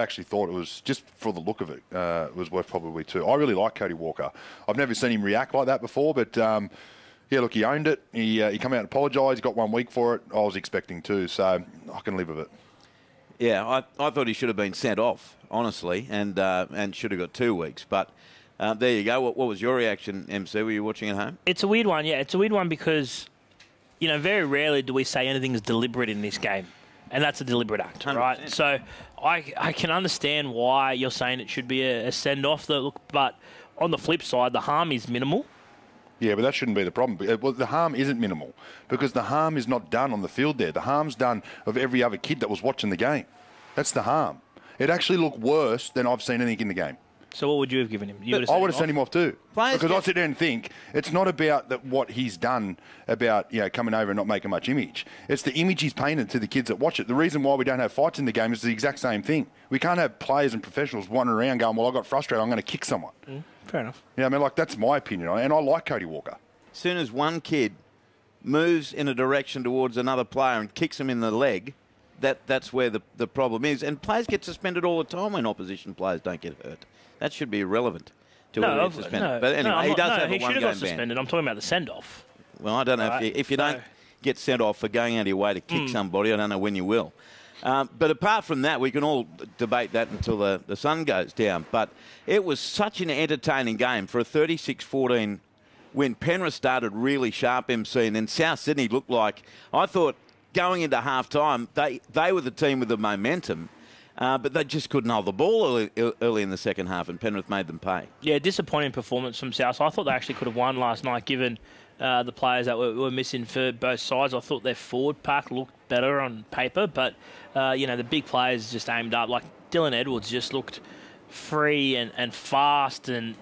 actually thought it was, just for the look of it, it was worth probably 2. I really like Cody Walker. I've never seen him react like that before, but yeah, look, he owned it. He came out and apologised. He got 1 week for it. I was expecting 2, so I can live with it. Yeah, I thought he should have been sent off, honestly, and should have got 2 weeks. But there you go. What was your reaction, MC? Were you watching at home? It's a weird one, yeah. It's a weird one because, very rarely do we say anything is deliberate in this game. And that's a deliberate act, 100%. right? So I can understand why you're saying it should be a send-off. But on the flip side, the harm is minimal. Yeah, but that shouldn't be the problem. Well, the harm isn't minimal because the harm is not done on the field there. The harm's done of every other kid that was watching the game. That's the harm. It actually looked worse than I've seen anything in the game. So what would you have given him? I would have sent him off too. Because I sit there and think it's not about what he's done about coming over and not making much image. It's the image he's painted to the kids that watch it. The reason why we don't have fights in the game is the exact same thing. We can't have players and professionals wandering around going, well, I got frustrated, I'm going to kick someone. Fair enough. Yeah, I mean, that's my opinion on it, and I like Cody Walker. As soon as one kid moves in a direction towards another player and kicks him in the leg, that's where the problem is. And players get suspended all the time when opposition players don't get hurt. That should be irrelevant to whether he's suspended. But anyway, he does have a one-game ban. He should have got suspended. I'm talking about the send-off. Well, I don't know. If you don't get sent off for going out of your way to kick somebody, I don't know when you will. But apart from that, we can all debate that until the sun goes down. But it was such an entertaining game for a 36-14 win. Penrith started really sharp, MC, and then South Sydney looked like, I thought going into half-time, they were the team with the momentum. But they just couldn't hold the ball early in the second half, and Penrith made them pay. Yeah, disappointing performance from South. I thought they actually could have won last night, given the players that were missing for both sides. I thought their forward pack looked better on paper, but the big players just aimed up. Like Dylan Edwards just looked free and fast, and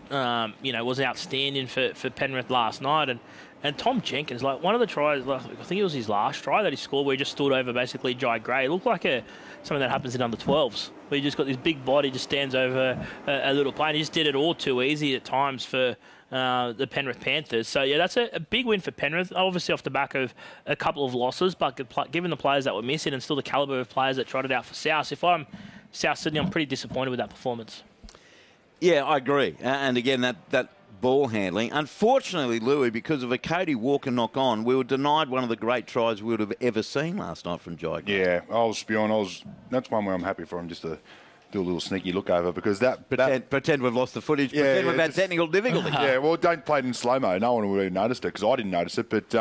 was outstanding for Penrith last night. And Tom Jenkins, like one of the tries, I think it was his last try that he scored, where he just stood over basically Jai Gray. It looked like something that happens in under 12s, where you just got this big body, just stands over a little play, and he just did it all too easy at times for the Penrith Panthers. So, yeah, that's a big win for Penrith, obviously off the back of a couple of losses, but given the players that were missing and still the calibre of players that trotted out for South, if I'm South Sydney, I'm pretty disappointed with that performance. Yeah, I agree. And again, that ball handling. Unfortunately, Louis, because of a Cody Walker knock-on, we were denied one of the great tries we would have ever seen last night from Jai. Yeah, I was spewing. That's one where I'm happy for him just to do a little sneaky look over because Pretend we've lost the footage. Yeah, pretend we've had technical difficulty. Yeah, well, don't play it in slow-mo. No one would have noticed it because I didn't notice it. But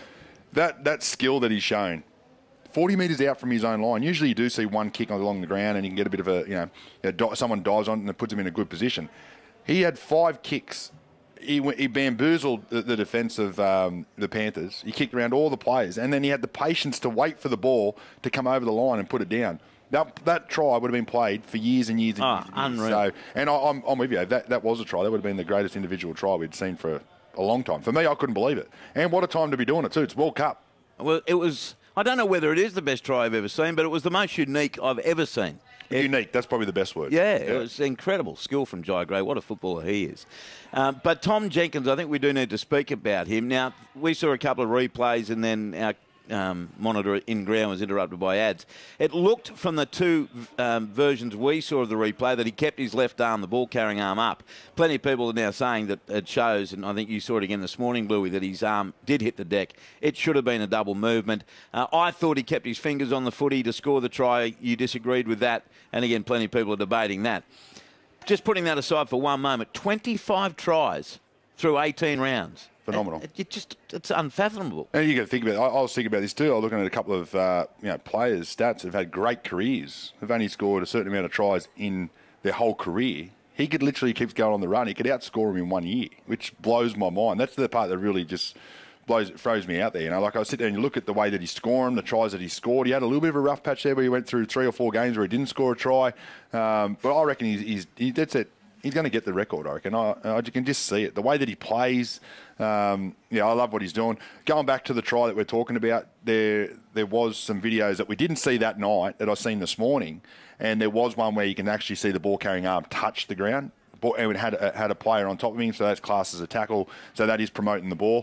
that skill that he's shown, 40 metres out from his own line. Usually you do see one kick along the ground and you can get a bit of someone dives on it and it puts him in a good position. He had 5 kicks. He bamboozled the defence of the Panthers. He kicked around all the players, and then he had the patience to wait for the ball to come over the line and put it down. That try would have been played for years and years and years. Unreal. So, and I'm with you. That was a try. That would have been the greatest individual try we'd seen for a long time. For me, I couldn't believe it. And what a time to be doing it too. It's World Cup. Well, it was. I don't know whether it is the best try I've ever seen, but it was the most unique I've ever seen. Unique, that's probably the best word. Yeah, it was incredible skill from Jai Gray. What a footballer he is. But Tom Jenkins, I think we do need to speak about him. Now, we saw a couple of replays and then our monitor in ground was interrupted by ads. It looked from the two versions we saw of the replay that he kept his left arm, the ball-carrying arm, up. Plenty of people are now saying that it shows, and I think you saw it again this morning, Louis, that his arm did hit the deck. It should have been a double movement. I thought he kept his fingers on the footy to score the try. You disagreed with that, and again, plenty of people are debating that. Just putting that aside for one moment, 25 tries through 18 rounds. Phenomenal. It's unfathomable. And you got to think about it. I was thinking about this too. I was looking at a couple of players' stats that have had great careers. They've only scored a certain amount of tries in their whole career. He could literally keep going on the run. He could outscore him in 1 year, which blows my mind. That's the part that really just throws me out there. Like I sit there and you look at the way that he scored them, the tries that he scored. He had a little bit of a rough patch there where he went through 3 or 4 games where he didn't score a try. But I reckon he's going to get the record, I reckon. I can just see it. The way that he plays, I love what he's doing. Going back to the try that we're talking about, there was some videos that we didn't see that night that I seen this morning, and there was one where you can actually see the ball-carrying arm touch the ground, and it had a player on top of him, so that's classed as a tackle, so that is promoting the ball.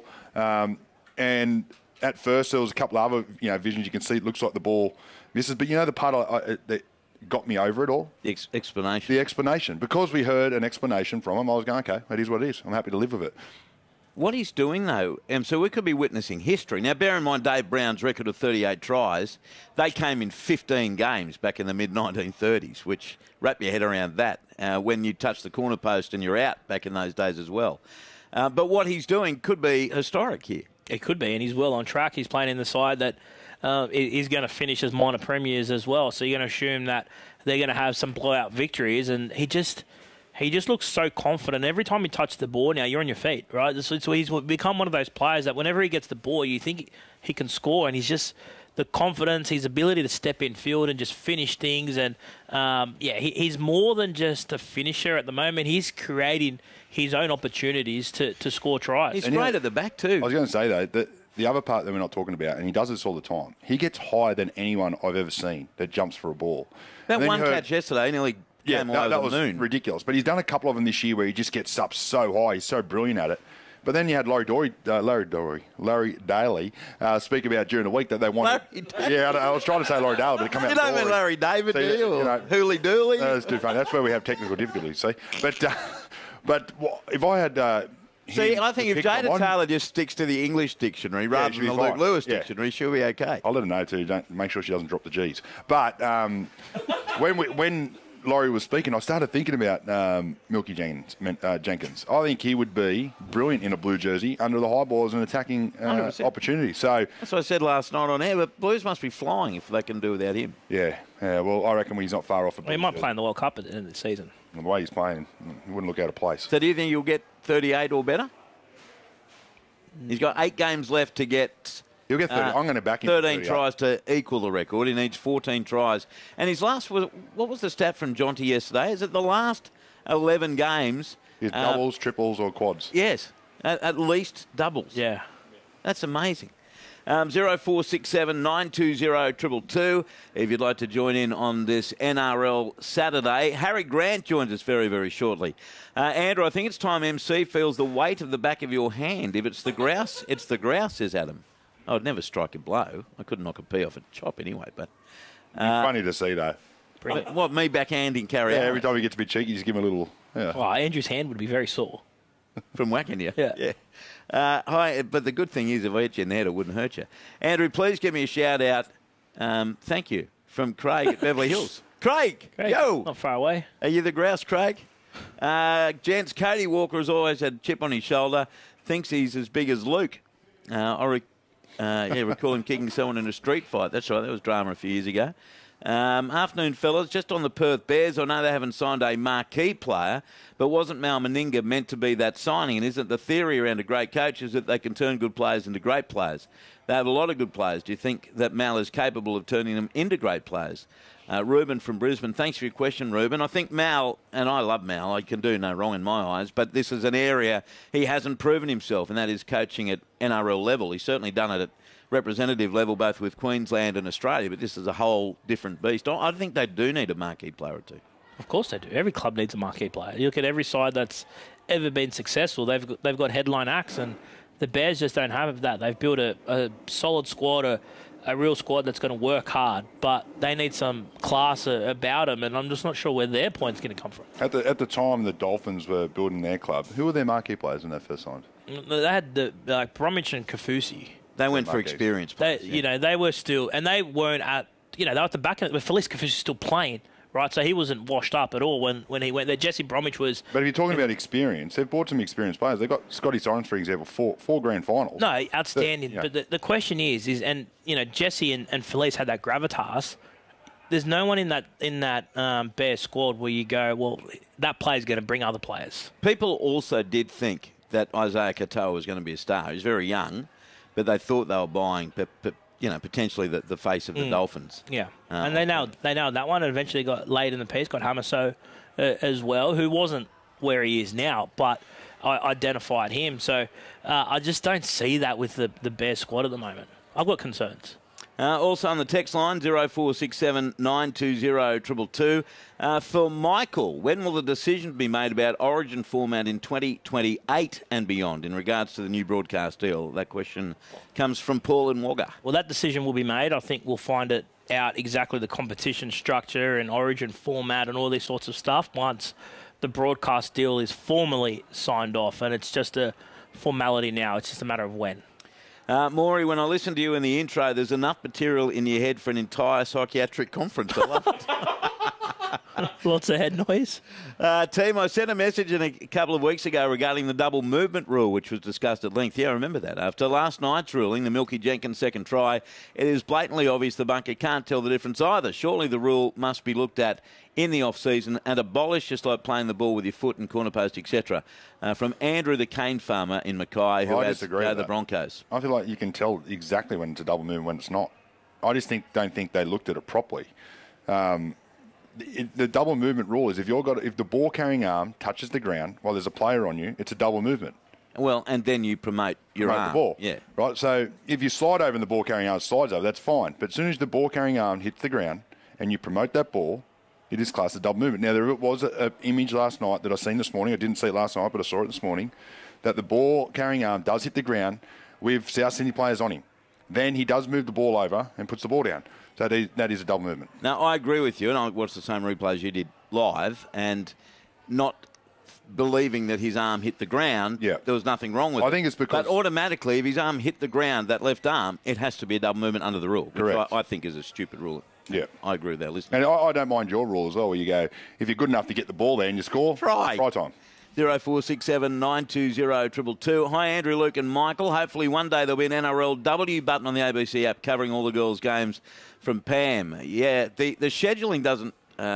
And at first, there was a couple of other visions you can see. It looks like the ball misses, but the part got me over it all? The explanation. The explanation. Because we heard an explanation from him, I was going, okay, that is what it is. I'm happy to live with it. What he's doing, though, so we could be witnessing history. Now, bear in mind Dave Brown's record of 38 tries. They came in 15 games back in the mid-1930s, which wrap your head around that when you touch the corner post and you're out back in those days as well. But what he's doing could be historic here. It could be, and he's well on track. He's playing in the side that is going to finish as minor premiers as well. So you're going to assume that they're going to have some blowout victories, and he just looks so confident. Every time he touches the ball now, you're on your feet, right? So he's become one of those players that whenever he gets the ball, you think he can score, and he's just the confidence, his ability to step in field and just finish things. And, he's more than just a finisher at the moment. He's creating his own opportunities to score tries. He's great at the back too. I was going to say, though, that the other part that we're not talking about, and he does this all the time, he gets higher than anyone I've ever seen that jumps for a ball. That one catch yesterday nearly came all over that the was moon. ridiculous. But he's done a couple of them this year where he just gets up so high. He's so brilliant at it. But then you had Larry Daly speak about during the week that they wanted. Yeah, I was trying to say Laurie Daly, but it came out. You don't mean Larry David, do you? Or Hooly Dooley? That's too funny. That's where we have technical difficulties. See, but if I had. I think if Jada Taylor just sticks to the English dictionary rather than the Luke Lewis dictionary, she'll be okay. I'll let her know too. Don't make sure she doesn't drop the G's. But when Laurie was speaking, I started thinking about Milky Jenkins. I think he would be brilliant in a blue jersey under the high balls and attacking opportunity. So that's what I said last night on air. But Blues must be flying if they can do without him. Yeah. Well, I reckon he's not far off. He might play in the World Cup at the end of the season. The way he's playing, he wouldn't look out of place. So do you think you'll get 38 or better? He's got 8 games left to get. He'll get 30. I'm going to back him. 13 tries to equal the record. He needs 14 tries. And his last was, what was the stat from Jonty yesterday? Is it the last 11 games? His doubles, triples, or quads? Yes, at least doubles. Yeah. That's amazing. 0467 920 222 if you'd like to join in on this NRL Saturday. Harry Grant joins us very, very shortly. Andrew, I think it's time MC feels the weight of the back of your hand. If it's the grouse, it's the grouse, says Adam. I would never strike a blow. I couldn't knock a pea off a chop anyway. But funny to see, though. What, me backhanding carry out? Every time he gets a bit cheeky, just give him a little... Yeah. Well, Andrew's hand would be very sore. From whacking you? Yeah. Hi, but the good thing is if I hit you in the head, it wouldn't hurt you. Andrew, please give me a shout-out. Thank you. From Craig at Beverly Hills. Craig, yo! Not far away. Are you the grouse, Craig? Gents, Cody Walker has always had a chip on his shoulder. Thinks he's as big as Luke. Recall him kicking someone in a street fight. That's right, that was drama a few years ago. Afternoon, fellas. Just on the Perth Bears, I know they haven't signed a marquee player, but wasn't Mal Meninga meant to be that signing? And isn't the theory around a great coach is that they can turn good players into great players? They have a lot of good players. Do you think that Mal is capable of turning them into great players? Ruben from Brisbane, thanks for your question, Ruben. I think Mal, and I love Mal, I can do no wrong in my eyes, but this is an area he hasn't proven himself, and that is coaching at NRL level. He's certainly done it at representative level, both with Queensland and Australia, but this is a whole different beast. I think they do need a marquee player or two. Of course they do. Every club needs a marquee player. You look at every side that's ever been successful, they've got headline acts, and the Bears just don't have that. They've built a solid squad, a real squad that's going to work hard, but they need some class about them, and I'm just not sure where their point's going to come from. At the time the Dolphins were building their club, who were their marquee players when they first signed? They had Bromwich and Kaufusi. They went for experience players. They were still, and they weren't at, they were at the back of it, but Felice Kaufusi still playing, right? So he wasn't washed up at all when he went there. Jesse Bromwich was. But if you're talking about experience, they've bought some experienced players. They've got Scotty Sorens, for example, four grand finals. No, outstanding. But the question is, Jesse and Felice had that gravitas. There's no one in that Bears squad where you go, well, that player's going to bring other players. People also did think that Isaiah Katoa was going to be a star. He was very young, but they thought they were buying, potentially the face of the Dolphins. Yeah, and they nailed that one, and eventually got laid in the piece. Got Hamaso as well, who wasn't where he is now, but I identified him. So I just don't see that with the Bears squad at the moment. I've got concerns. Also on the text line, 0467 920 222. For Michael, when will the decision be made about Origin format in 2028 and beyond in regards to the new broadcast deal? That question comes from Paul in Wagga. Well, that decision will be made. I think we'll find it out exactly the competition structure and origin format and all these sorts of stuff once the broadcast deal is formally signed off, and it's just a formality now. It's just a matter of when. Maury, when I listen to you in the intro, there's enough material in your head for an entire psychiatric conference. I love it. Lots of head noise. Team, I sent a message in a couple of weeks ago regarding the double movement rule, which was discussed at length. Yeah, I remember that. After last night's ruling, the Milky Jenkins second try, it is blatantly obvious the bunker can't tell the difference either. Surely the rule must be looked at in the off-season and abolished, just like playing the ball with your foot and corner post, etc. From Andrew the cane farmer in Mackay, who has the Broncos. I feel like you can tell exactly when it's a double move and when it's not. I just don't think they looked at it properly. The double movement rule is if the ball carrying arm touches the ground while there's a player on you, it's a double movement. Well, and then you promote your arm. The ball. Yeah. Right. So if you slide over and the ball carrying arm slides over, that's fine. But as soon as the ball carrying arm hits the ground and you promote that ball, it is classed as double movement. Now there was an image last night that I seen this morning. I didn't see it last night, but I saw it this morning. That the ball carrying arm does hit the ground with South Sydney players on him. Then he does move the ball over and puts the ball down. So that is a double movement. Now, I agree with you, and I watched the same replays you did live, and not believing that his arm hit the ground, there was nothing wrong with it. I think it's because... But automatically, if his arm hit the ground, that left arm, it has to be a double movement under the rule. Correct. Which I think is a stupid rule. Yeah. I agree with that listener. And I don't mind your rule as well, where you go, if you're good enough to get the ball there and you score, try time. 0467 920 222. Hi, Andrew, Luke and Michael. Hopefully one day there'll be an NRLW button on the ABC app covering all the girls' games from Pam. Yeah, the scheduling doesn't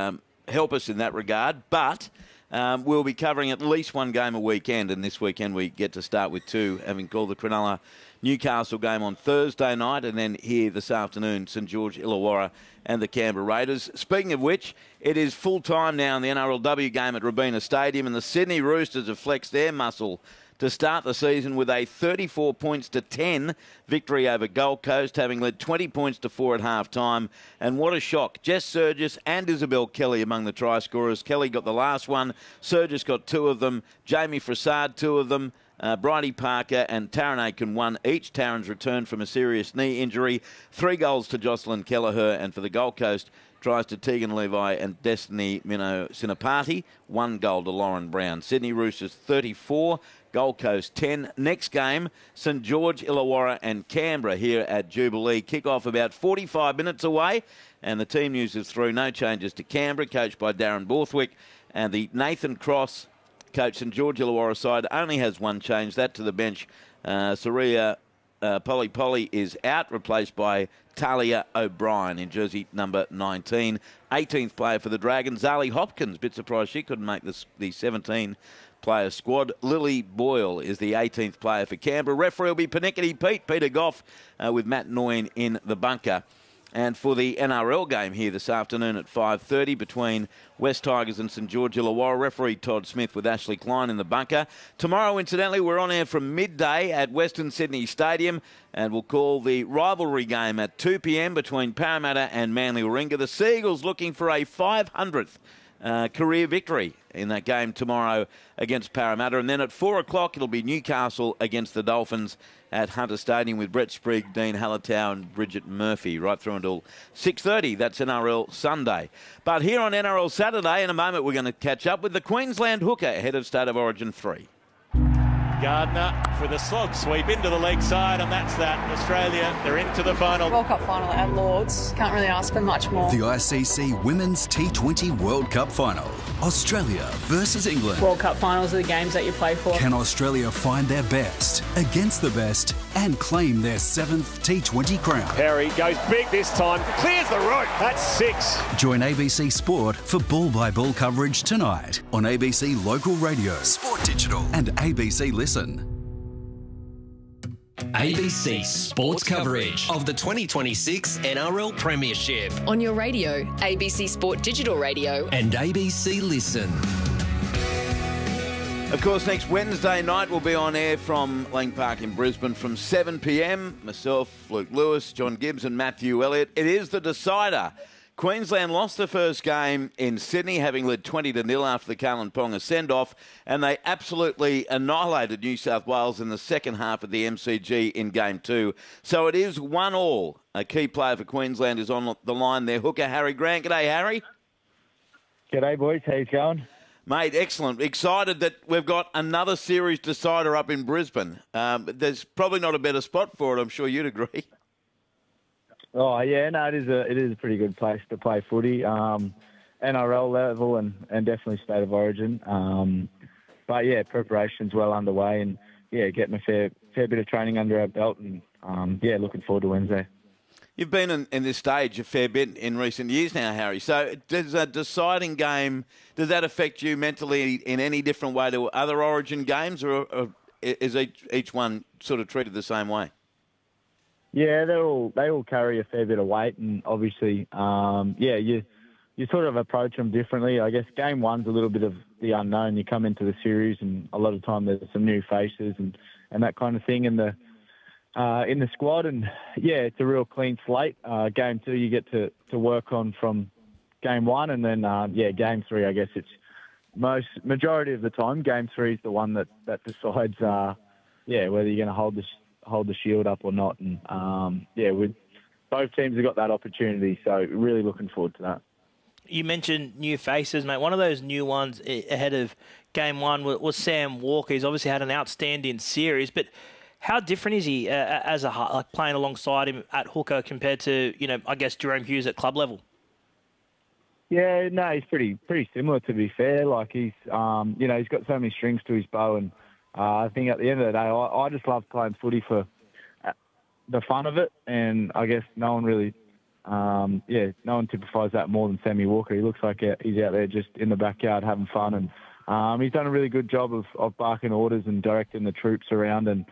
help us in that regard, but we'll be covering at least one game a weekend, and this weekend we get to start with two, having called the Cronulla Newcastle game on Thursday night, and then here this afternoon, St George Illawarra and the Canberra Raiders. Speaking of which, it is full time now in the NRLW game at Robina Stadium, and the Sydney Roosters have flexed their muscle to start the season with a 34 points to 10 victory over Gold Coast, having led 20 points to 4 at half-time. And what a shock. Jess Surgis and Isabel Kelly among the try scorers. Kelly got the last one. Surgis got 2 of them. Jamie Frassard, 2 of them. Bridie Parker and Taryn Aiken won each. Taryn's returned from a serious knee injury. 3 goals to Jocelyn Kelleher, and for the Gold Coast, tries to Tegan Levi and Destiny Mino Sinapati. 1 goal to Lauren Brown. Sydney Roosters 34, Gold Coast 10. Next game, St George Illawarra and Canberra here at Jubilee. Kick-off about 45 minutes away, and the team news is through. No changes to Canberra, coached by Darren Borthwick, and the Nathan Cross coach St George Illawarra side only has 1 change, that to the bench. Saria Polly is out, replaced by Talia O'Brien in jersey number 19. 18th player for the Dragons, Zali Hopkins. Bit surprised she couldn't make the 17-player squad. Lily Boyle is the 18th player for Canberra. Referee will be Panickety Pete, Peter Goff, with Matt Noyen in the bunker. And for the NRL game here this afternoon at 5:30 between West Tigers and St George Illawarra, referee Todd Smith with Ashley Klein in the bunker. Tomorrow, incidentally, we're on air from midday at Western Sydney Stadium, and we'll call the rivalry game at 2 p.m. between Parramatta and Manly Warringah. The Seagulls looking for a 500th career victory in that game tomorrow against Parramatta. And then at 4 o'clock, it'll be Newcastle against the Dolphins at Hunter Stadium with Brett Sprigg, Dean Hallertau and Bridget Murphy right through until 6:30. That's NRL Sunday. But here on NRL Saturday, in a moment, we're going to catch up with the Queensland hooker ahead of State of Origin 3. Gardner for the slog sweep into the leg side, and that's that. Australia, they're into the final. World Cup final at Lords. Can't really ask for much more. The ICC Women's T20 World Cup final. Australia versus England. World Cup finals are the games that you play for. Can Australia find their best against the best and claim their 7th T20 crown? Perry goes big this time, clears the route. That's 6. Join ABC Sport for ball-by-ball coverage tonight on ABC Local Radio, Sport Digital and ABC Listen. ABC Sports coverage of the 2026 NRL Premiership. On your radio, ABC Sport Digital Radio. And ABC Listen. Of course, next Wednesday night we'll be on air from Lang Park in Brisbane from 7 p.m. Myself, Luke Lewis, John Gibbs and Matthew Elliott. It is the decider. Queensland lost the first game in Sydney, having led 20-0 after the Kalyn Ponga send-off, and they absolutely annihilated New South Wales in the second half of the MCG in Game 2. So it is 1-1 a key player for Queensland, is on the line there. Hooker Harry Grant. G'day, Harry. G'day, boys. How's it going? Mate, excellent. Excited that we've got another series decider up in Brisbane. There's probably not a better spot for it. I'm sure you'd agree. Oh yeah, no, it is a pretty good place to play footy, NRL level and definitely State of Origin. But yeah, preparation's well underway, and yeah, getting a fair bit of training under our belt, and yeah, looking forward to Wednesday. You've been in this stage a fair bit in recent years now, Harry. So does a deciding game, does that affect you mentally in any different way to other Origin games, or is each one sort of treated the same way? Yeah, they all carry a fair bit of weight, and obviously, yeah, you sort of approach them differently. I guess game one's a little bit of the unknown. You come into the series, and a lot of time there's some new faces and that kind of thing in the squad, and yeah, it's a real clean slate. Game two, you get to work on from game one, and then yeah, game three, I guess it's majority of the time. Game three is the one that decides, yeah, whether you're going to hold the shield up or not, and yeah, both teams have got that opportunity, so really looking forward to that. You mentioned new faces, mate. One of those new ones ahead of game one was Sam Walker. He's obviously had an outstanding series, but how different is he as like playing alongside him at hooker compared to, I guess, Jerome Hughes at club level? Yeah, no, he's pretty similar, to be fair. Like he's he's got so many strings to his bow, and I think at the end of the day, I just love playing footy for the fun of it, and I guess no one really, no one typifies that more than Sammy Walker. He looks like he's out there just in the backyard having fun, and he's done a really good job of barking orders and directing the troops around, and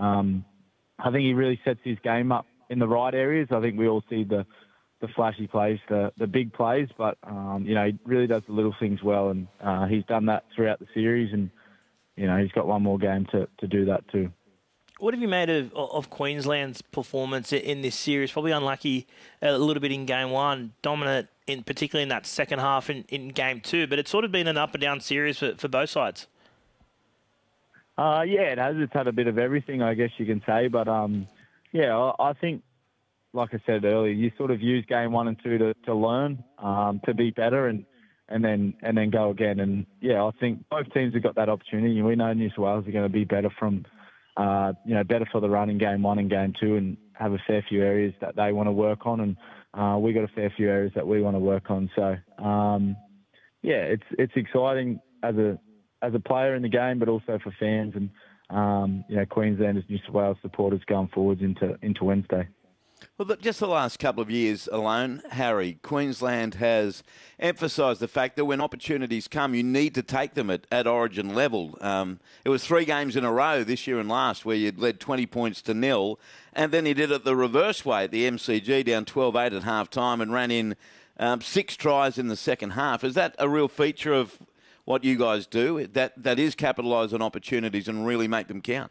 I think he really sets his game up in the right areas. I think we all see the flashy plays, the big plays, but he really does the little things well, and he's done that throughout the series, and he's got one more game to do that too. What have you made of Queensland's performance in this series? Probably unlucky a little bit in game one, dominant particularly in that second half in game two, but it's sort of been an up and down series for both sides. Yeah, it has. It's had a bit of everything, I guess you can say. But, yeah, I think, like I said earlier, you sort of use game one and two to learn, to be better and then go again. And, yeah, I think both teams have got that opportunity. We know New South Wales are going to be better from, better for the run in game one and game two, and have a fair few areas that they want to work on. And we got a fair few areas that we want to work on. So, yeah, it's exciting as a player in the game, but also for fans and, Queenslanders, New South Wales supporters going forwards into Wednesday. Well, just the last couple of years alone, Harry, Queensland has emphasised the fact that when opportunities come, you need to take them at Origin level. It was 3 games in a row this year and last where you'd led 20 points to 0, and then he did it the reverse way at the MCG, down 12-8 at half-time, and ran in 6 tries in the second half. Is that a real feature of what you guys do, that is capitalise on opportunities and really make them count?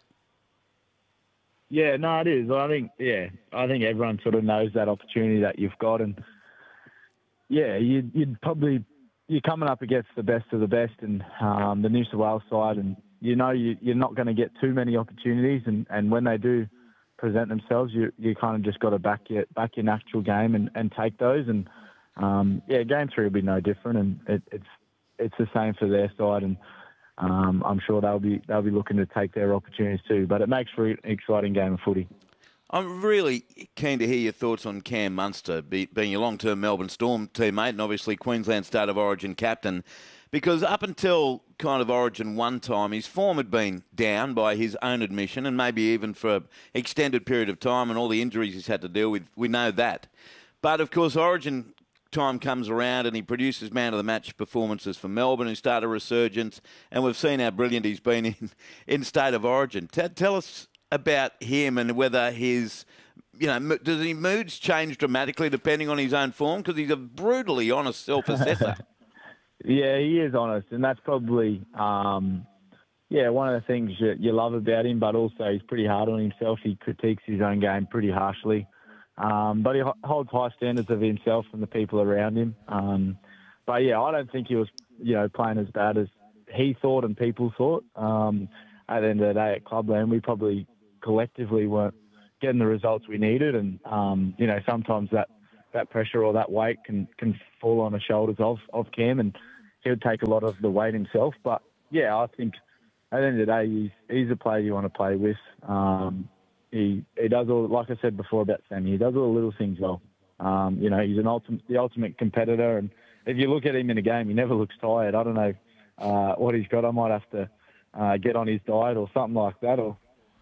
Yeah, no, it is. I think everyone sort of knows that opportunity that you've got, and yeah, you're coming up against the best of the best, and the New South Wales side, and you're not going to get too many opportunities, and when they do present themselves, you kind of just got to back your natural game and take those, and yeah, game 3 will be no different, and it's the same for their side, and I'm sure they'll be looking to take their opportunities too. But it makes for an exciting game of footy. I'm really keen to hear your thoughts on Cam Munster, being your long-term Melbourne Storm teammate and obviously Queensland State of Origin captain, because up until kind of Origin one time, his form had been down by his own admission, and maybe even for an extended period of time, and all the injuries he's had to deal with. We know that. But of course, Origin time comes around and he produces man of the match performances for Melbourne, who start a resurgence, and we've seen how brilliant he's been in State of Origin. Tell us about him and whether his, does his moods change dramatically depending on his own form, because he's a brutally honest self-assessor. Yeah, he is honest, and that's probably one of the things you love about him, but also he's pretty hard on himself. He critiques his own game pretty harshly. But he holds high standards of himself and the people around him. But yeah, I don't think he was, playing as bad as he thought and people thought. At the end of the day at Clubland, we probably collectively weren't getting the results we needed. And, sometimes that pressure or that weight can fall on the shoulders of Cam, and he'll take a lot of the weight himself. But, yeah, I think at the end of the day, he's a player you want to play with. He does all, like I said before about Sammy, he does all the little things well. He's the ultimate competitor, and if you look at him in a game, he never looks tired. I don't know what he's got. I might have to get on his diet or something like that. Or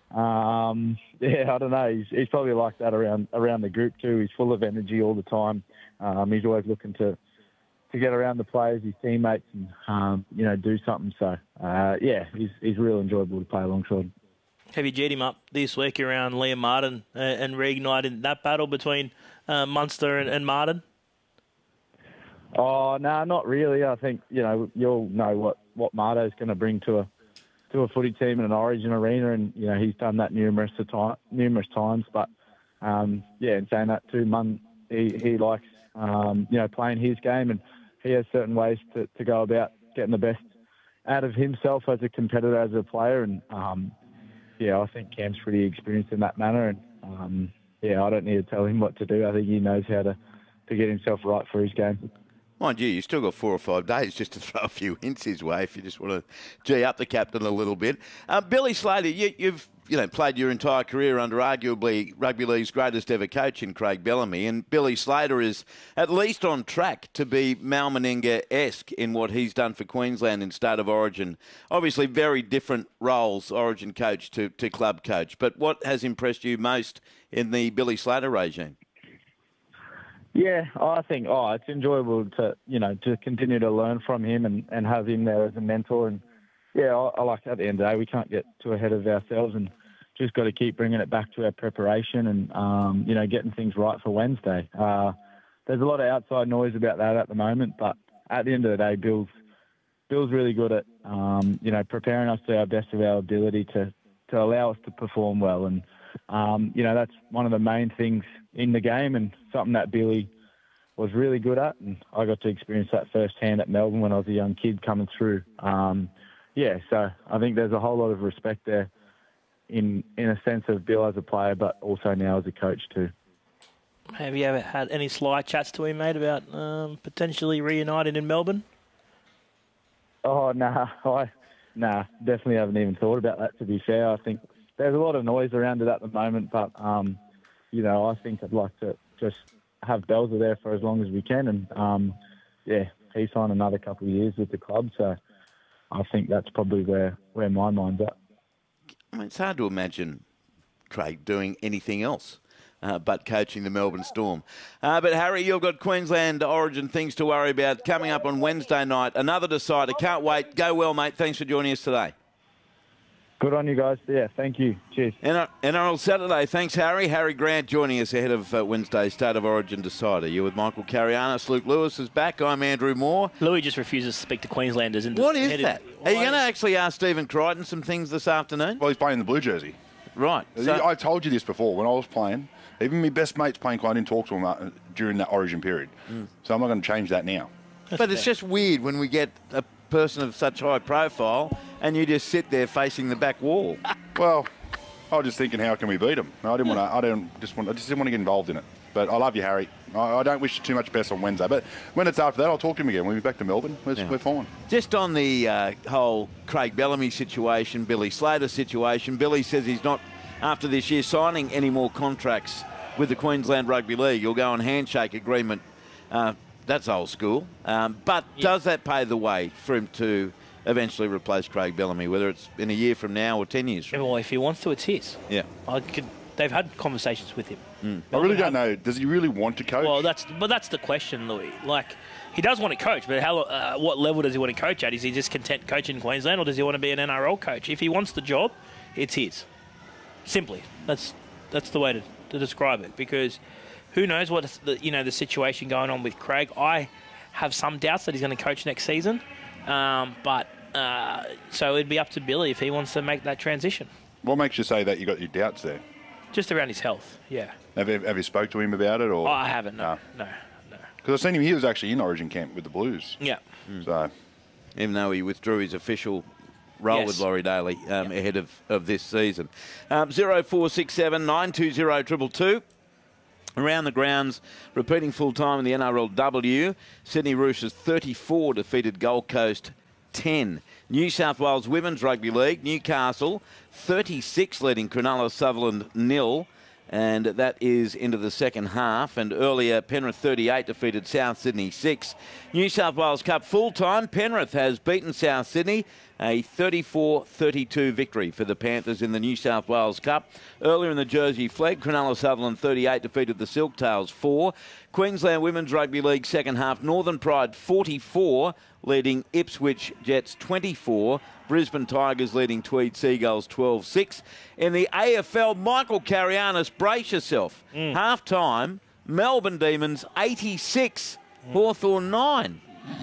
I don't know. He's probably like that around the group too. He's full of energy all the time. He's always looking to get around the players, his teammates, and do something. So he's real enjoyable to play alongside. Have you G'd him up this week around Liam Martin and reigniting that battle between Munster and Martin? Oh, no, not really. I think, you'll know what Marto's going to bring to a footy team in an Origin arena, and, he's done that numerous times. But, in saying that too, he likes, playing his game, and he has certain ways to go about getting the best out of himself as a competitor, as a player. And, I think Cam's pretty experienced in that manner. And, I don't need to tell him what to do. I think he knows how to get himself right for his game. Mind you, you've still got 4 or 5 days just to throw a few hints his way if you just want to gee up the captain a little bit. Billy Slater, you've played your entire career under arguably rugby league's greatest ever coach in Craig Bellamy, and Billy Slater is at least on track to be Mal Meninga-esque in what he's done for Queensland in State of Origin. Obviously very different roles, Origin coach to club coach, but what has impressed you most in the Billy Slater regime? Yeah, I think it's enjoyable to continue to learn from him and have him there as a mentor. And I like at the end of the day, we can't get too ahead of ourselves and just got to keep bringing it back to our preparation and getting things right for Wednesday. There's a lot of outside noise about that at the moment, but at the end of the day, Bill's really good at preparing us to our best of our ability to allow us to perform well. And that's one of the main things in the game and something that Billy was really good at. And I got to experience that firsthand at Melbourne when I was a young kid coming through. So I think there's a whole lot of respect there in a sense of Bill as a player, but also now as a coach too. Have you ever had any sly chats to him, mate, about potentially reuniting in Melbourne? Oh, definitely haven't even thought about that, to be fair. I think there's a lot of noise around it at the moment, but, I think I'd like to just have Belzer there for as long as we can. And, he signed another couple of years with the club, so I think that's probably where my mind's at. I mean, it's hard to imagine Craig doing anything else but coaching the Melbourne Storm. But, Harry, you've got Queensland Origin things to worry about coming up on Wednesday night. Another decider. Can't wait. Go well, mate. Thanks for joining us today. Good on you guys. Yeah, thank you. Cheers. NRL Saturday. Thanks, Harry. Harry Grant joining us ahead of Wednesday's State of Origin decider. You're with Michael Carianis. Luke Lewis is back. I'm Andrew Moore. Louis just refuses to speak to Queenslanders. What is that? Are you going to actually ask Stephen Crichton some things this afternoon? Well, he's playing the blue jersey. Right. So, I told you this before. When I was playing, even my best mates playing, I didn't talk to him during that Origin period. So I'm not going to change that now. But it's just weird when we get a person of such high profile and you just sit there facing the back wall. Well, I was just thinking, how can we beat them? I just didn't want to get involved in it. But I love you, Harry. I don't wish you too much best on Wednesday. But when it's after that, I'll talk to him again. We'll be back to Melbourne. We're fine. Just on the whole Craig Bellamy situation, Billy Slater situation, Billy says he's not, after this year, signing any more contracts with the Queensland Rugby League. He'll go on handshake agreement. That's old school. But does that pave the way for him to eventually replace Craig Bellamy, whether it's in a year from now or 10 years from now? Well, if he wants to, it's his. Yeah. They've had conversations with him. I really don't know. Does he really want to coach? Well, that's the question, Louis. Like, he does want to coach, but what level does he want to coach at? Is he just content coaching in Queensland, or does he want to be an NRL coach? If he wants the job, it's his. Simply. That's the way to describe it, because who knows what the situation going on with Craig. I have some doubts that he's going to coach next season, so it'd be up to Billy if he wants to make that transition. What makes you say that you got your doubts there? Just around his health, yeah. Have you spoke to him about it? Or? Oh, I haven't, no. Because I've seen him, he was actually in Origin camp with the Blues. Yeah. So, even though he withdrew his official roll Yes. with Laurie Daly ahead of this season. 0467 920 222. Around the grounds, repeating full-time in the NRLW, Sydney Roosters 34 defeated Gold Coast 10. New South Wales Women's Rugby League, Newcastle 36 leading Cronulla Sutherland 0. And that is into the second half. And earlier, Penrith 38 defeated South Sydney 6. New South Wales Cup full-time. Penrith has beaten South Sydney. A 34-32 victory for the Panthers in the New South Wales Cup. Earlier in the Jersey Flegg, Cronulla Sutherland 38 defeated the Silktails 4. Queensland Women's Rugby League second half. Northern Pride 44 leading Ipswich Jets 24. Brisbane Tigers leading Tweed Seagulls 12-6. In the AFL, Michael Carianis, brace yourself. Half-time, Melbourne Demons 86, Hawthorn 9.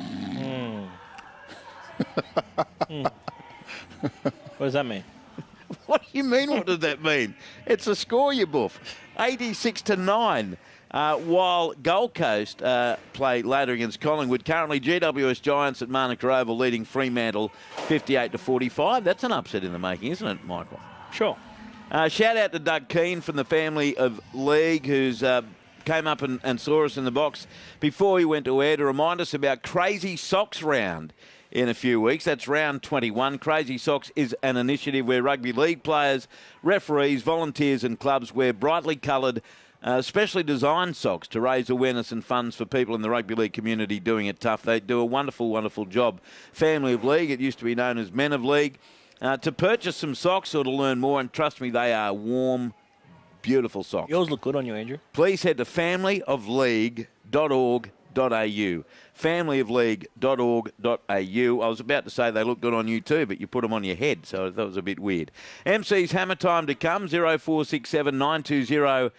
What does that mean? What do you mean, what does that mean? It's a score, you buff. 86-9. While Gold Coast play later against Collingwood. Currently, GWS Giants at Manuka Oval leading Fremantle 58-45. That's an upset in the making, isn't it, Michael? Sure. Shout out to Doug Keane from the family of League, who's came up and saw us in the box before he went to air to remind us about Crazy Socks Round in a few weeks. That's round 21. Crazy Socks is an initiative where rugby league players, referees, volunteers and clubs wear brightly coloured specially designed socks to raise awareness and funds for people in the rugby league community doing it tough. They do a wonderful, wonderful job. Family of League, it used to be known as Men of League. To purchase some socks or to learn more, and trust me, they are warm, beautiful socks. Yours look good on you, Andrew. Please head to familyofleague.org.au. Familyofleague.org.au. I was about to say they look good on you too, but you put them on your head, so that was a bit weird. MC's hammer time to come, 0467 920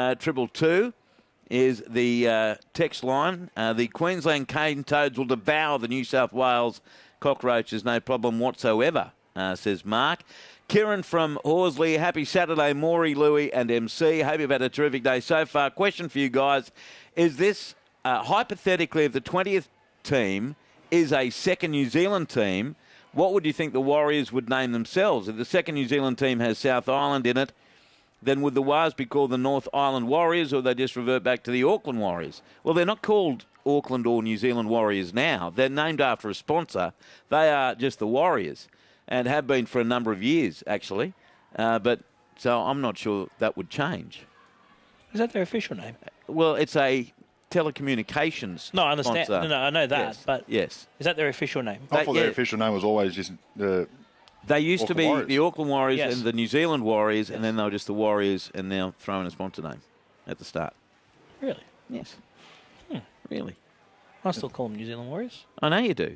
222 is the text line. The Queensland cane toads will devour the New South Wales cockroaches, no problem whatsoever, says Mark. Kieran from Horsley, happy Saturday, Maury, Louie and MC. Hope you've had a terrific day so far. Question for you guys, is this hypothetically, if the 20th team is a second New Zealand team, what would you think the Warriors would name themselves? If the second New Zealand team has South Island in it, then would the Wars be called the North Island Warriors, or they just revert back to the Auckland Warriors? Well, they're not called Auckland or New Zealand Warriors now. They're named after a sponsor. They are just the Warriors and have been for a number of years, actually. But so I'm not sure that would change. Is that their official name? Well, it's a telecommunications No, I understand. sponsor. No, I know that. Yes. But yes. Is that their official name? I thought their official name was always just the... They used to be Warriors. the Auckland Warriors Yes. and the New Zealand Warriors, and then they were just the Warriors, and now throwing a sponsor name at the start. Really? Yes. Really. I still call them New Zealand Warriors. I know you do.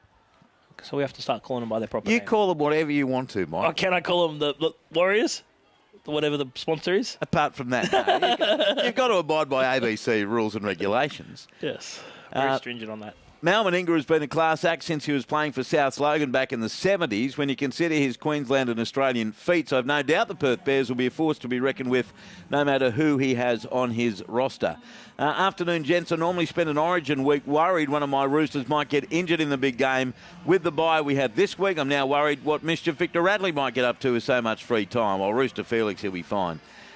So we have to start calling them by their proper You name. call them whatever you want to, Mike. Oh, can I call them the Warriors? Whatever the sponsor is? Apart from that, no, you've got to abide by ABC rules and regulations. Yes. Very stringent on that. Mal Meninga has been a class act since he was playing for South Logan back in the 70s. When you consider his Queensland and Australian feats, I've no doubt the Perth Bears will be a force to be reckoned with no matter who he has on his roster. Afternoon, gents. I normally spend an Origin week worried one of my Roosters might get injured in the big game. With the bye we had this week, I'm now worried what mischief Victor Radley might get up to with so much free time. While Rooster Felix, he'll be fine.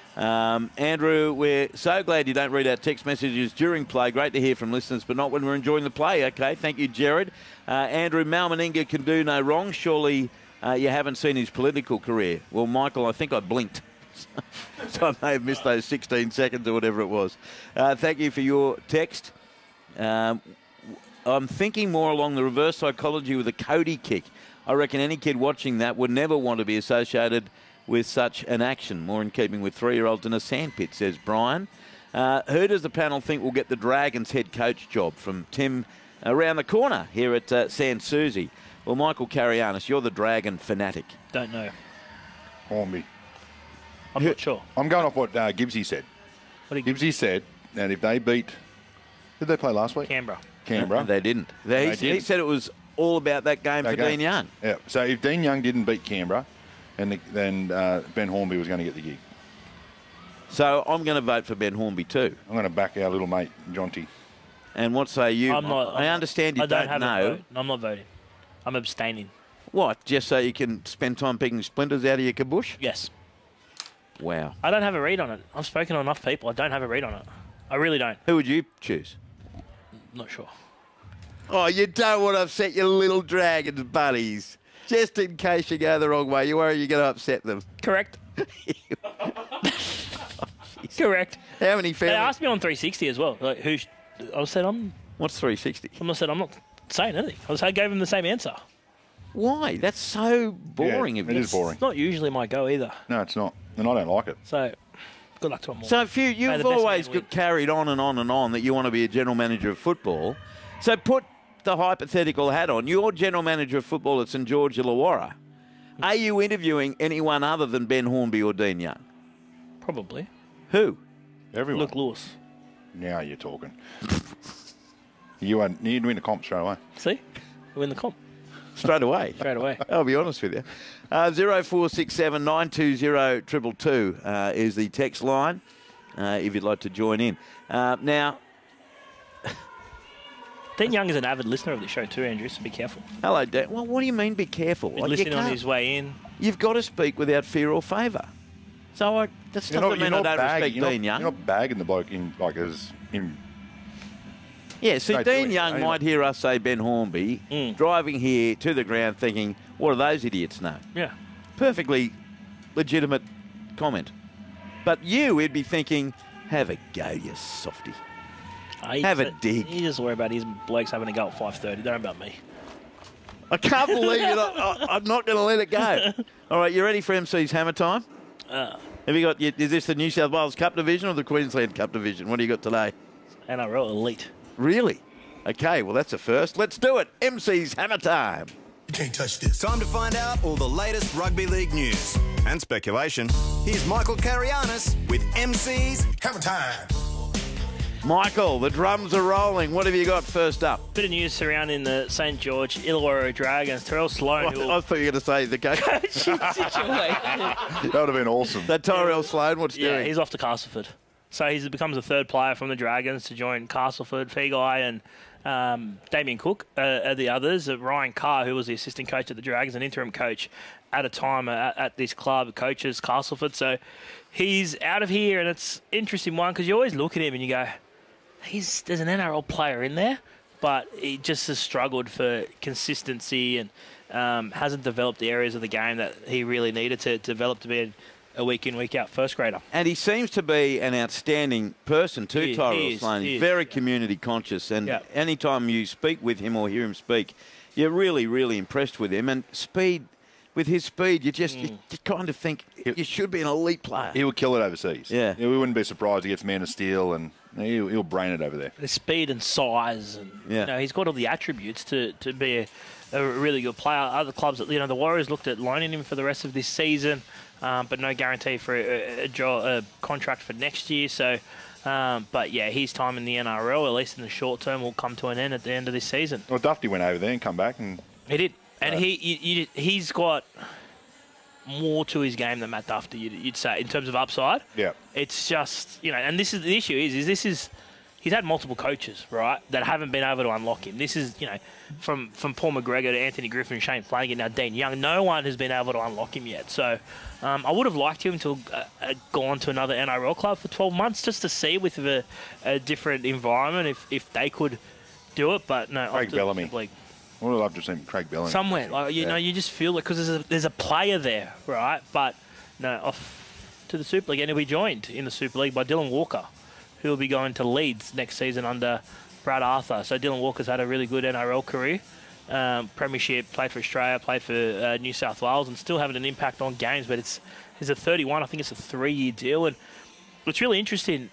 Andrew, we're so glad you don't read out text messages during play. Great to hear from listeners, but not when we're enjoying the play. Okay, thank you, Jared. Andrew, Mal Meninga can do no wrong. Surely you haven't seen his political career. Well, Michael, I think I blinked. So I may have missed those 16 seconds or whatever it was. Thank you for your text. I'm thinking more along the reverse psychology with a Cody kick. I reckon any kid watching that would never want to be associated with such an action. More in keeping with 3-year-olds in a sandpit, says Brian. Who does the panel think will get the Dragons head coach job? From Tim around the corner here at San Susie. Well, Michael Carianis, you're the Dragon fanatic. Don't know. Hornby. I'm not sure. I'm going off what Gibbsy said. What did Gibbsy said that if they beat... Did they play last week? Canberra. Canberra. They didn't. He said it was all about that game for Dean Young. Yeah. So if Dean Young didn't beat Canberra, then Ben Hornby was going to get the gig. So I'm going to vote for Ben Hornby too. I'm going to back our little mate, Jonty. And what say you? I understand you don't have know. a vote. I'm not voting. I'm abstaining. What, just so you can spend time picking splinters out of your kabush? Yes. Wow. I don't have a read on it. I've spoken to enough people. I don't have a read on it. I really don't. Who would you choose? Not sure. Oh, you don't want to upset your little Dragons buddies. Just in case you go the wrong way. You worry you're going to upset them. Correct. Correct. How many family... They asked me on 360 as well. Like, I said, What's 360? I said, I'm not saying anything. I gave him the same answer. Why? That's so boring. Yeah, it is boring. It's not usually my go either. No, it's not. And I don't like it. So, good luck to them all. So if you've always got carried on and on and on that you want to be a general manager of football, so put the hypothetical hat on. You're general manager of football at St George Illawarra. Are you interviewing anyone other than Ben Hornby or Dean Young? Probably. Who? Everyone. Luke Lewis. Now you're talking. You need to win the comp straight away. See? We win the comp. Straight away? Straight away. I'll be honest with you. 0467 920 222 is the text line if you'd like to join in. Now... Dean Young is an avid listener of the show too, Andrew, so be careful. Hello, Dan. Well, what do you mean be careful? He's listening on his way in. You've got to speak without fear or favour. So that doesn't mean I don't respect Dean Young. You're not bagging the bloke in, like, as in... Yeah, see, Dean Young might hear us say Ben Hornby driving here to the ground thinking, what do those idiots know? Yeah. Perfectly legitimate comment. But we'd be thinking, have a go, you softy. Have a dig. You just worry about his blokes having a go at 5:30. Don't worry about me. I can't believe it. I'm not going to let it go. All right, you ready for MC's Hammer Time? Have you got? Is this the New South Wales Cup division or the Queensland Cup division? What do you got today? NRL Elite. Really? Okay, well, that's a first. Let's do it. MC's Hammer Time. You can't touch this. Time to find out all the latest rugby league news and speculation. Here's Michael Carianis with MC's Hammer Time. Michael, the drums are rolling. What have you got first up? Bit of news surrounding the St George Illawarra Dragons. Terrell Sloan. I thought you were going to say the coach. That would have been awesome. That Tyrell Sloan, what's doing? Yeah, he's off to Castleford. So he becomes the third player from the Dragons to join Castleford. Feagai and Damien Cook are the others. Ryan Carr, who was the assistant coach at the Dragons, an interim coach at a time at this club, coaches Castleford. So he's out of here, and it's an interesting one because you always look at him and you go, there's an NRL player in there, but he just has struggled for consistency and hasn't developed the areas of the game that he really needed to develop to be a week in, week out first grader. And he seems to be an outstanding person too, Tyrell Sloan. He's very community conscious, and anytime you speak with him or hear him speak, you're really, really impressed with him. And with his speed, you kind of think you should be an elite player. He would kill it overseas. Yeah. We wouldn't be surprised he gets Man of Steel, and he'll brain it over there. The speed and size, and he's got all the attributes to be a really good player. Other clubs, the Warriors looked at loaning him for the rest of this season, but no guarantee for a contract for next year. So, but yeah, his time in the NRL, at least in the short term, will come to an end at the end of this season. Well, Dufty went over there and come back, and he did. And he's got more to his game than Matt Dufty, you'd say, in terms of upside. Yeah. It's just, and this is the issue he's had multiple coaches, right, that haven't been able to unlock him. This is, from Paul McGregor to Anthony Griffin, Shane Flanagan, now Dean Young, no one has been able to unlock him yet. So I would have liked him to have gone to another NRL club for 12 months just to see with a different environment if they could do it. But no. Craig Bellamy. I would love to see Craig Bellamy. Somewhere. You just feel it because there's a player there, right? But no, off to the Super League. And he'll be joined in the Super League by Dylan Walker, who will be going to Leeds next season under Brad Arthur. So Dylan Walker's had a really good NRL career. Premiership, played for Australia, played for New South Wales, and still having an impact on games. But he's a 31. I think it's a 3-year deal. And what's really interesting,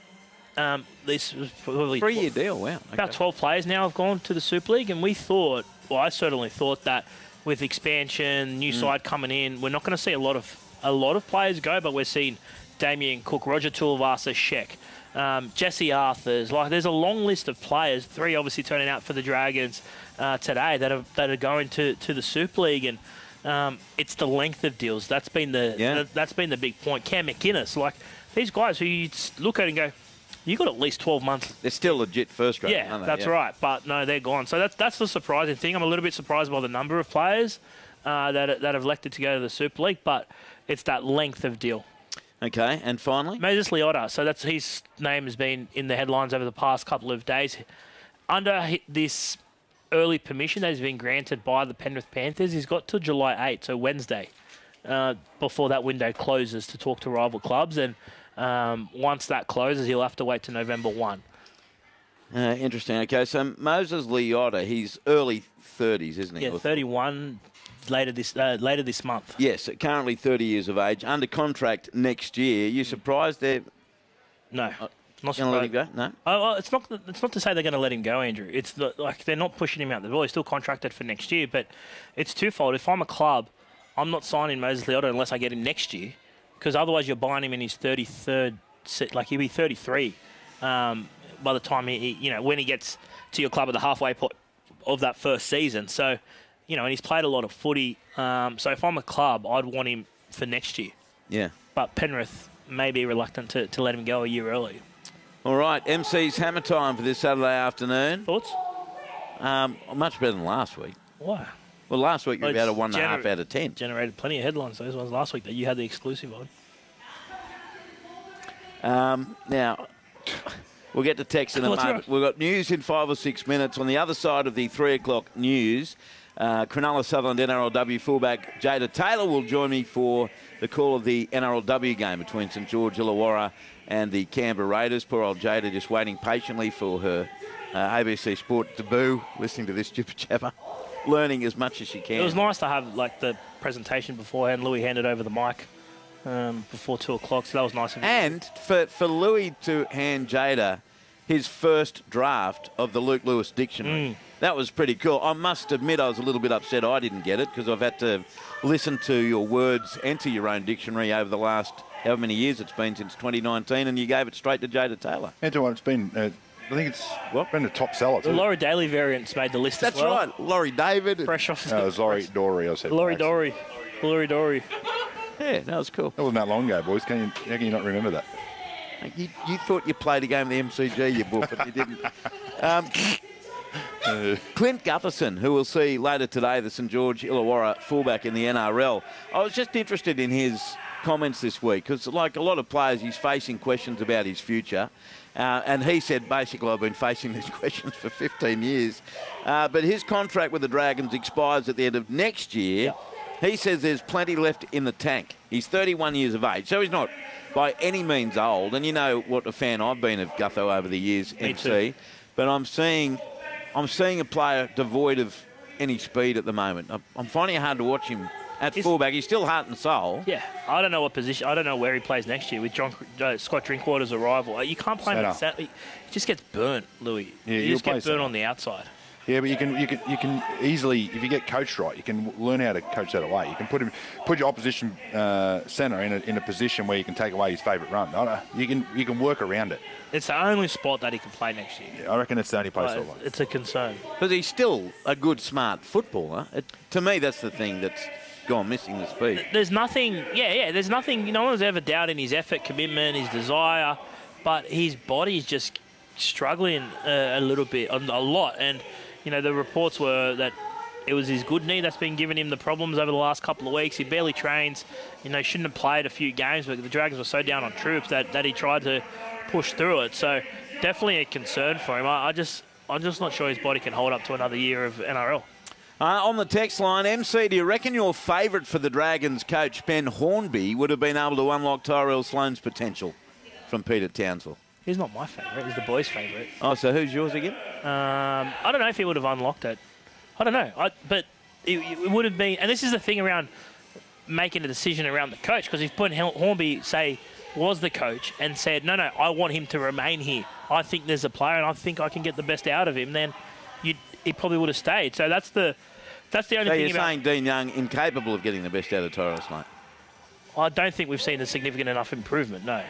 this was probably 3-year deal. Wow. Okay. About 12 players now have gone to the Super League, and we thought, well, I certainly thought that with expansion, new side coming in, we're not going to see a lot of players go, but we're seeing Damien Cook, Roger Tuivasa, Sheck, Jesse Arthurs. There's a long list of players. 3 obviously turning out for the Dragons today that are going to the Super League, and it's the length of deals. That's been the big point. Cam McInnes, these guys who you look at and go, you got at least 12 months. They're still legit first grade. Yeah, that's right. But no, they're gone. So that's the surprising thing. I'm a little bit surprised by the number of players that have elected to go to the Super League, but it's that length of deal. Okay, and finally? Moses Leota. So that's his name has been in the headlines over the past couple of days. Under this early permission that has been granted by the Penrith Panthers, he's got till July 8, so Wednesday, before that window closes to talk to rival clubs. And once that closes, he'll have to wait to November 1. Interesting. Okay, so Moses Leota, he's early 30s, isn't he? Yeah, 31 later this month. Yes, currently 30 years of age, under contract next year. You surprised they're... No. Not going to let him go? No? Oh, it's not to say they're going to let him go, Andrew. It's like they're not pushing him out the door. He's still contracted for next year, but it's twofold. If I'm a club, I'm not signing Moses Leota unless I get him next year, because otherwise you're buying him in his 33rd... Like, he'll be 33 by the time when he gets to your club at the halfway point of that first season. So, and he's played a lot of footy. So if I'm a club, I'd want him for next year. Yeah. But Penrith may be reluctant to let him go a year early. All right, MC's hammer time for this Saturday afternoon. Thoughts? Much better than last week. Why? Well, last week you were about a 1.5 out of 10. Generated plenty of headlines, those ones last week that you had the exclusive on. Now, we'll get to text in a moment. Right. We've got news in 5 or 6 minutes. On the other side of the 3 o'clock news, Cronulla Sutherland NRLW fullback Jada Taylor will join me for the call of the NRLW game between St George Illawarra and the Canberra Raiders. Poor old Jada just waiting patiently for her ABC Sport debut, listening to this stupid jabber, learning as much as she can. It was nice to have the presentation beforehand. Louis handed over the mic before 2 o'clock, so that was nice of him. And for Louis to hand Jada his first draft of the Luke Lewis Dictionary. That was pretty cool. I must admit I was a little bit upset I didn't get it, because I've had to listen to your words enter your own dictionary over the last however many years it's been since 2019, and you gave it straight to Jada Taylor. It's been, I think it's been a top seller too. The Laurie Daly variant's made the list as well. That's right. Laurie David. Fresh off. No, it was Laurie Dory, I said. Laurie Dory. Yeah, that was cool. That wasn't that long ago, boys. How can you not remember that? You thought you played a game of the MCG, you boof, but you didn't. Clint Gutherson, who we'll see later today, the St George Illawarra fullback in the NRL. I was just interested in his comments this week, because like a lot of players, he's facing questions about his future. And he said, basically, I've been facing these questions for 15 years. But his contract with the Dragons expires at the end of next year. He says there's plenty left in the tank. He's 31 years of age, so he's not by any means old. And you know what a fan I've been of Gutho over the years, Me MC. too. But I'm seeing a player devoid of any speed at the moment. I'm finding it hard to watch him at fullback. He's still heart and soul. Yeah, I don't know what position. I don't know where he plays next year with Scott Drinkwater's arrival. You can't play him at center. He just gets burnt, Louis. Yeah, you just get burnt on the outside. Yeah, but you can easily, if you get coached right, you can learn how to coach that away. You can put your opposition centre in a position where you can take away his favourite run. You can work around it. It's the only spot that he can play next year. Yeah, I reckon it's the only place. It's a concern. But he's still a good, smart footballer. To me, that's the thing that's gone missing, the speed. There's nothing. There's nothing. No one's ever doubting his effort, commitment, his desire, but his body's just struggling a little bit, a lot, and. The reports were that it was his good knee that's been giving him the problems over the last couple of weeks. He barely trains. He shouldn't have played a few games, but the Dragons were so down on troops that he tried to push through it. So definitely a concern for him. I'm just not sure his body can hold up to another year of NRL. On the text line, MC, do you reckon your favourite for the Dragons coach, Ben Hornby, would have been able to unlock Tyrell Sloan's potential? From Peter Townsville. He's not my favourite. He's the boys' favourite. Oh, so who's yours again? I don't know if he would have unlocked it. I don't know. But it would have been... And this is the thing around making a decision around the coach, because if Hornby, say, was the coach and said, no, I want him to remain here. I think there's a player and I think I can get the best out of him, then he probably would have stayed. So that's the only thing about... So you're saying Dean Young incapable of getting the best out of Tyrell Sloan? I don't think we've seen a significant enough improvement, no.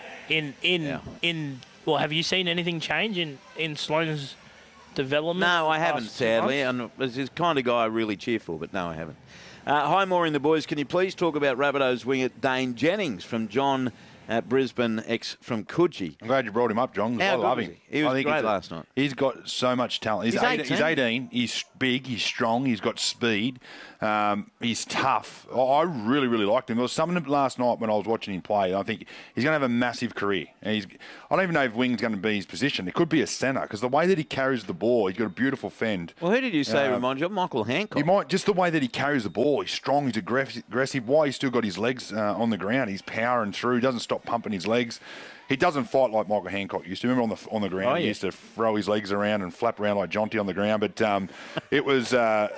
Well, have you seen anything change in Sloan's development? No, I haven't, sadly. And he's the kind of guy I really cheer for, but no, I haven't. Hi, Maureen the boys. Can you please talk about Rabbitohs winger Dane Jennings from John at Brisbane, ex from Coogee? I'm glad you brought him up, John. I love him. He was great last night. He's got so much talent. He's 18. He's big. He's strong. He's got speed. He's tough. I really, really liked him. There was something last night when I was watching him play. I think he's going to have a massive career. And I don't even know if wing's going to be his position. It could be a centre because the way that he carries the ball, he's got a beautiful fend. Well, who did you say reminds you of? Michael Hancock? He might, just the way that he carries the ball. He's strong, he's aggressive. Why he's still got his legs on the ground. He's powering through. He doesn't stop pumping his legs. He doesn't fight like Michael Hancock used to. Remember on the ground, he used to throw his legs around and flap around like Jonty on the ground. But it was.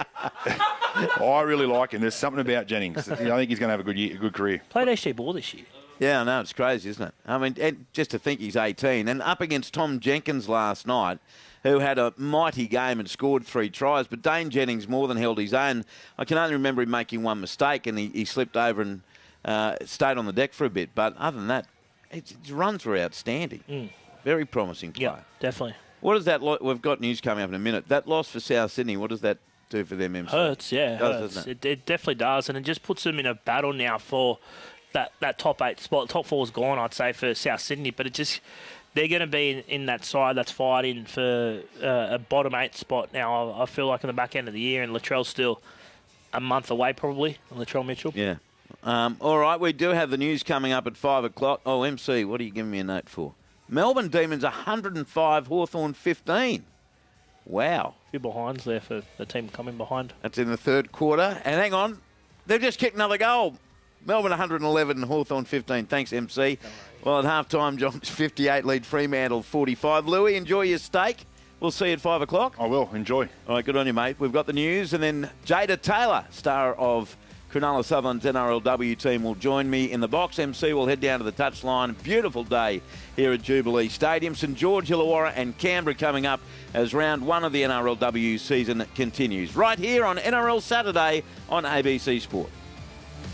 I really like him. There's something about Jennings. I think he's going to have a good career. Played SG Ball this year. Yeah, I know. It's crazy, isn't it? I mean, and just to think he's 18. And up against Tom Jenkins last night, who had a mighty game and scored 3 tries. But Dane Jennings more than held his own. I can only remember him making one mistake, and he slipped over and stayed on the deck for a bit. But other than that, his runs were outstanding. Very promising player. Yeah, definitely. What does that... We've got news coming up in a minute. That loss for South Sydney, what does that do for them, MC? Hurts, yeah. Doesn't It definitely does, and it just puts them in a battle now for that top 8 spot. Top 4's gone, I'd say, for South Sydney, but they're going to be in that side that's fighting for a bottom 8 spot now. I feel like in the back end of the year, and Latrell's still a month away probably, Latrell Mitchell. Yeah. All right, we do have the news coming up at 5 o'clock. Oh, MC, what are you giving me a note for? Melbourne Demons 105, Hawthorn 15. Wow. A few behinds there for the team coming behind. That's in the third quarter. And hang on, they've just kicked another goal. Melbourne 111 and Hawthorn 15. Thanks, MC. Well, at half-time, John's 58 lead Fremantle 45. Louis, enjoy your steak. We'll see you at 5 o'clock. I will. Enjoy. All right, good on you, mate. We've got the news, and then Jada Taylor, star of Cronulla Sutherland's NRLW team, will join me in the box. MC will head down to the touchline. Beautiful day here at Jubilee Stadium. St George, Illawarra and Canberra coming up as round 1 of the NRLW season continues. Right here on NRL Saturday on ABC Sport.